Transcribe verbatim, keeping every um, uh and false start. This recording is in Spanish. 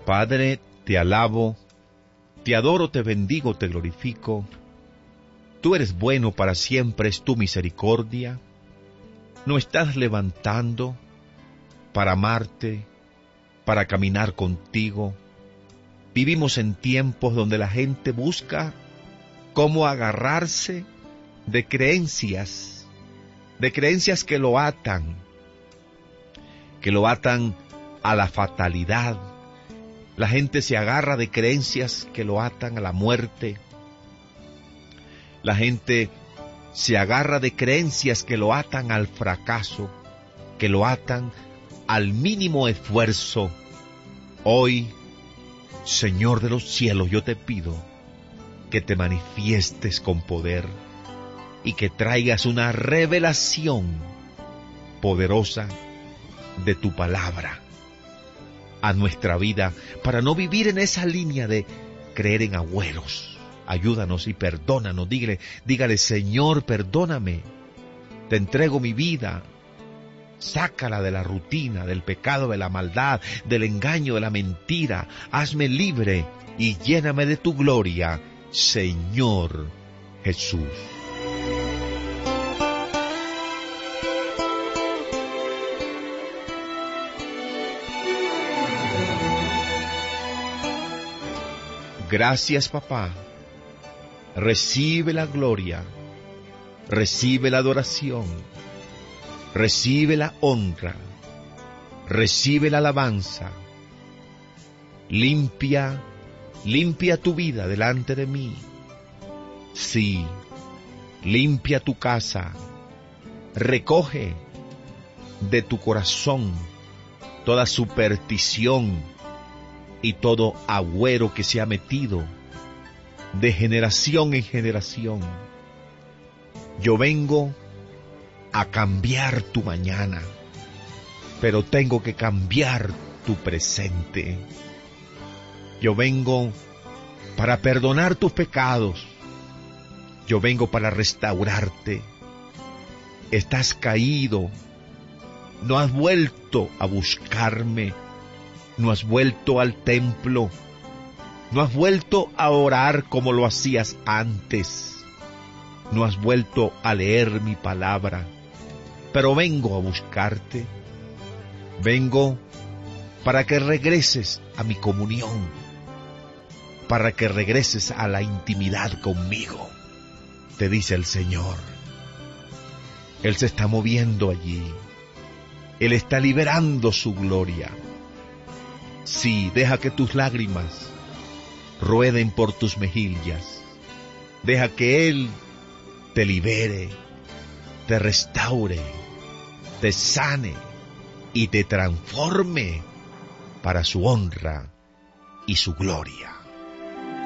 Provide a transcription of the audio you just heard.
Padre, te alabo, te adoro, te bendigo, te glorifico. Tú eres bueno, para siempre es tu misericordia. No estás levantando para amarte, para caminar contigo. Vivimos en tiempos donde la gente busca cómo agarrarse de creencias, de creencias que lo atan, que lo atan a la fatalidad. La gente se agarra de creencias que lo atan a la muerte. La gente se agarra de creencias que lo atan al fracaso, que lo atan al mínimo esfuerzo. Hoy, Señor de los cielos, yo te pido que te manifiestes con poder y que traigas una revelación poderosa de tu palabra a nuestra vida, para no vivir en esa línea de creer en agüeros. Ayúdanos y perdónanos. Dígale, dígale, Señor, perdóname. Te entrego mi vida. Sácala de la rutina, del pecado, de la maldad, del engaño, de la mentira. Hazme libre y lléname de tu gloria, Señor Jesús. Gracias, papá. Recibe la gloria, recibe la adoración, recibe la honra, recibe la alabanza. Limpia, limpia tu vida delante de mí. Sí, limpia tu casa. Recoge de tu corazón toda superstición y todo agüero que se ha metido de generación en generación. Yo vengo a cambiar tu mañana, pero tengo que cambiar tu presente. Yo vengo para perdonar tus pecados. Yo vengo para restaurarte. Estás caído. No has vuelto a buscarme. No has vuelto al templo. No has vuelto a orar como lo hacías antes. No has vuelto a leer mi palabra. Pero vengo a buscarte. Vengo para que regreses a mi comunión. Para que regreses a la intimidad conmigo. Te dice el Señor. Él se está moviendo allí. Él está liberando su gloria. Sí, deja que tus lágrimas rueden por tus mejillas. Deja que Él te libere, te restaure, te sane y te transforme para su honra y su gloria.